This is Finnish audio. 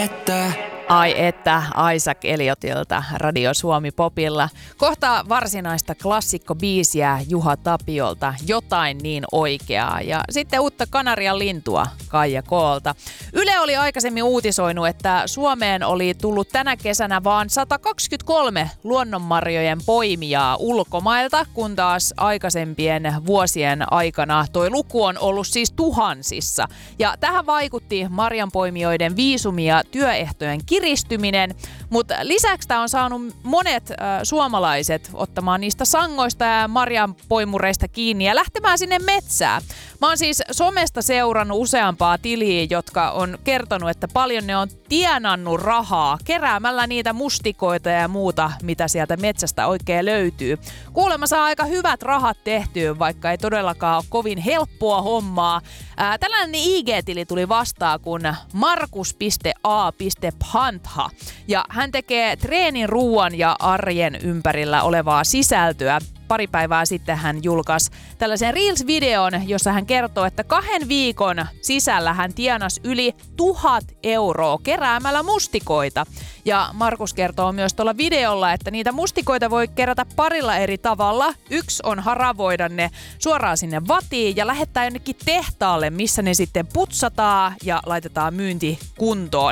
Ai että Isaac Elliotilta Radio Suomi Popilla. Kohta varsinaista klassikkobiisiä Juha Tapiolta, Jotain niin oikeaa. Ja sitten uutta Kanarian lintua Kaija Koolta. Yle oli aikaisemmin uutisoinut, että Suomeen oli tullut tänä kesänä vaan 123 luonnonmarjojen poimijaa ulkomailta, kun taas aikaisempien vuosien aikana toi luku on ollut siis tuhansissa. Ja tähän vaikutti marjanpoimijoiden viisumi- ja työehtojen kiristyminen, mutta lisäksi tämä on saanut monet suomalaiset ottamaan niistä sangoista ja marjanpoimureista kiinni ja lähtemään sinne metsään. Mä oon siis somesta seurannut useampaa tiliä, jotka on kertonut, että paljon ne on tienannut rahaa keräämällä niitä mustikoita ja muuta, mitä sieltä metsästä oikein löytyy. Kuulemma saa aika hyvät rahat tehtyä, vaikka ei todellakaan ole kovin helppoa hommaa. Tällainen IG-tili tuli vastaan kuin markus.a.pantha ja hän tekee treenin, ruoan ja arjen ympärillä olevaa sisältöä. Pari päivää sitten hän julkaisi tällaisen Reels-videon, jossa hän kertoo, että 2 viikon sisällä hän tienasi yli 1,000 euroa keräämällä mustikoita. Ja Markus kertoo myös tuolla videolla, että niitä mustikoita voi kerätä parilla eri tavalla. Yksi on haravoida ne suoraan sinne vatiin ja lähettää jonnekin tehtaalle, missä ne sitten putsataan ja laitetaan myyntikuntoon.